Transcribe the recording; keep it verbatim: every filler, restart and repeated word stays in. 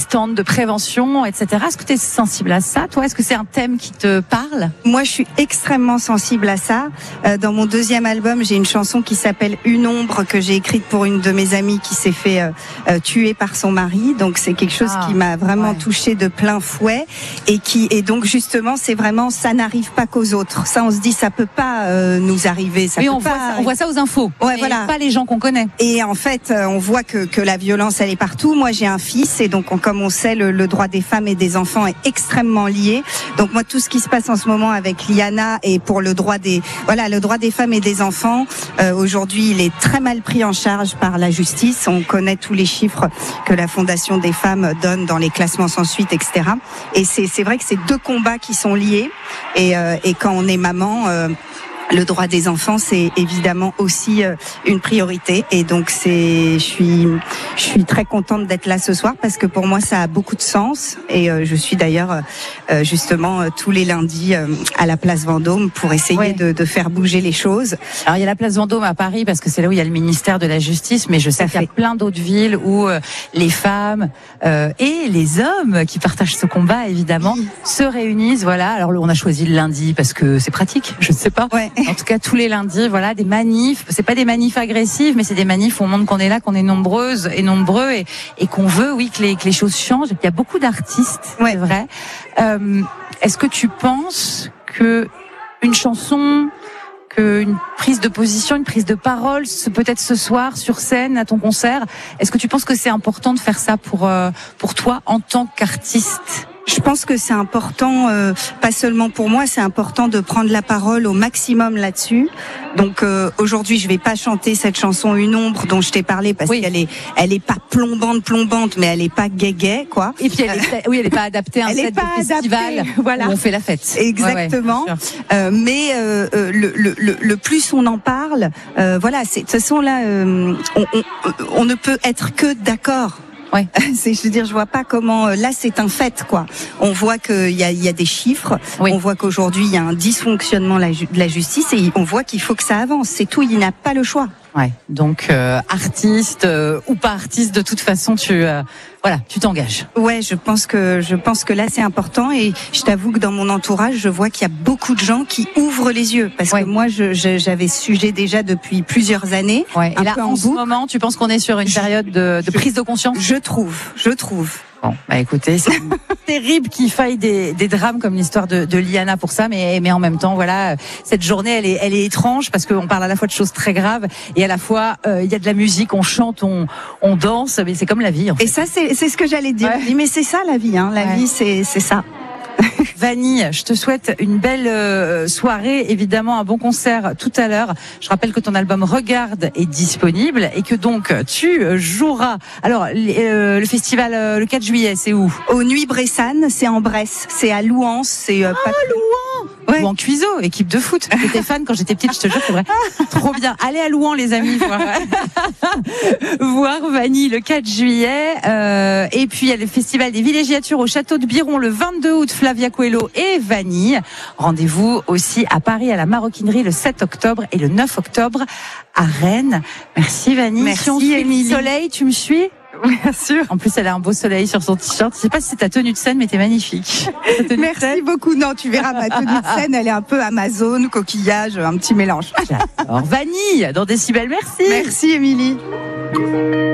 militante de prévention, et cetera. Est-ce que tu es sensible à ça, toi? Est-ce que c'est un thème qui te parle? Moi, je suis extrêmement sensible à ça. Euh, dans mon deuxième album, j'ai une chanson qui s'appelle Une ombre que j'ai écrite pour une de mes amies qui s'est fait euh, euh, tuer par son mari. Donc c'est quelque chose ah, qui m'a vraiment ouais. touchée de plein fouet et qui et donc justement c'est vraiment ça n'arrive pas qu'aux autres. Ça on se dit ça peut pas euh, nous arriver. Ça oui, peut on pas voit ça, on voit ça aux infos. Ouais, voilà. Pas les gens qu'on connaît. Et en fait, on voit que, que la violence, elle est partout. Moi, j'ai un fils et donc, on, comme on sait, le, le droit des femmes et des enfants est extrêmement lié. Donc, moi, tout ce qui se passe en ce moment avec Liana et pour le droit des, voilà, le droit des femmes et des enfants, euh, aujourd'hui, il est très mal pris en charge par la justice. On connaît tous les chiffres que la Fondation des femmes donne dans les classements sans suite, et cetera. Et c'est, c'est vrai que c'est deux combats qui sont liés. Et, euh, et quand on est maman, euh, le droit des enfants, c'est évidemment aussi une priorité. Et donc, c'est, je suis, je suis très contente d'être là ce soir parce que pour moi, ça a beaucoup de sens. Et je suis d'ailleurs justement tous les lundis à la place Vendôme pour essayer ouais. de, de faire bouger les choses. Alors, il y a la place Vendôme à Paris parce que c'est là où il y a le ministère de la Justice, mais je sais qu'il y a plein d'autres villes où les femmes euh, et les hommes qui partagent ce combat, évidemment, oui. se réunissent. Voilà. Alors, on a choisi le lundi parce que c'est pratique. Je ne sais pas. Ouais. En tout cas, tous les lundis, voilà, des manifs. C'est pas des manifs agressives, mais c'est des manifs où on montre qu'on est là, qu'on est nombreuses et nombreux et, et qu'on veut, oui, que les, que les choses changent. Il y a beaucoup d'artistes, ouais. c'est vrai. Euh, est-ce que tu penses que une chanson, qu'une prise de position, une prise de parole, peut-être ce soir sur scène à ton concert, est-ce que tu penses que c'est important de faire ça pour euh, pour toi en tant qu'artiste? Je pense que c'est important, euh, pas seulement pour moi, c'est important de prendre la parole au maximum là-dessus. Donc euh, aujourd'hui, je vais pas chanter cette chanson Une ombre dont je t'ai parlé parce oui. qu'elle est, elle est pas plombante, plombante, mais elle est pas gay-gay, quoi. Et puis elle est, oui, elle est pas adaptée à un set de festival voilà. où on fait la fête. Exactement. Ouais, ouais, euh, mais euh, le, le, le, le plus on en parle, euh, voilà, c'est de toute façon là, euh, on, on, on ne peut être que d'accord. Ouais. C'est, je veux dire, je vois pas comment. Là, c'est un fait, quoi. On voit qu'il y a, il y a des chiffres. Oui. On voit qu'aujourd'hui, il y a un dysfonctionnement de la justice et on voit qu'il faut que ça avance. C'est tout. Il n'a pas le choix. Ouais. Donc, euh, artiste euh, ou pas artiste, de toute façon, tu, euh, voilà, tu t'engages. Ouais, je pense que je pense que là, c'est important. Et je t'avoue que dans mon entourage, je vois qu'il y a beaucoup de gens qui ouvrent les yeux parce ouais. que moi, je, je, j'avais ce sujet déjà depuis plusieurs années. Ouais. Et là, en, en ce moment, tu penses qu'on est sur une je, période de, de je, prise de conscience? Je trouve, je trouve. Bon, bah écoutez, c'est terrible qu'il faille des, des drames comme l'histoire de, de Liana pour ça, mais, mais en même temps, voilà, cette journée, elle est, elle est étrange parce qu'on parle à la fois de choses très graves et à la fois, euh, il y a de la musique, on chante, on, on danse, mais c'est comme la vie. En fait. Et ça, c'est, c'est ce que j'allais dire. Ouais. Mais c'est ça la vie, hein. La ouais. vie, c'est, c'est ça. Vanille, je te souhaite une belle euh, soirée, évidemment un bon concert tout à l'heure. Je rappelle que ton album Regarde est disponible et que donc tu joueras. Alors euh, le festival euh, le quatre juillet, c'est où? Au Nuits Bressane, c'est en Bresse, c'est à Louhans, c'est euh, ah, pas... Louhans. Ouais. Ou en Cuiseau, équipe de foot. J'étais fan quand j'étais petite, je te jure, c'est vrai. Trop bien. Allez à Louhans, les amis, voir, voir Vanille le quatre juillet. Euh, et puis il y a le festival des villégiatures au château de Biron le vingt-deux août. Flavia Coelho et Vanille. Rendez-vous aussi à Paris à la Maroquinerie le sept octobre et le neuf octobre à Rennes. Merci Vanille. Merci Émilie. Soleil, tu me suis? Bien sûr. En plus, elle a un beau soleil sur son t-shirt. Je sais pas si c'est ta tenue de scène, mais t'es magnifique. Merci beaucoup. Non, tu verras ma tenue de scène, elle est un peu Amazon, coquillage, un petit mélange. J'adore. Vanille, dans Décibel, merci. Merci, Émilie.